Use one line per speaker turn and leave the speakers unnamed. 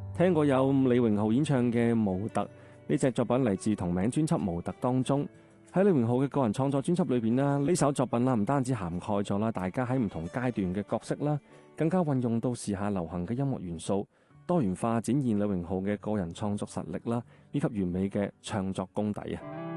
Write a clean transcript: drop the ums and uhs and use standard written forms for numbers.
聽過有李榮浩演唱嘅《模特》，呢隻作品嚟自同名專輯《模特》當中。喺李榮浩嘅個人創作專輯裏邊啦，呢首作品啦唔單止涵蓋咗啦大家喺唔同階段嘅角色啦，更加運用到時下流行嘅音樂元素，多元化展現李榮浩嘅個人創作實力啦，以及完美嘅唱作功底啊！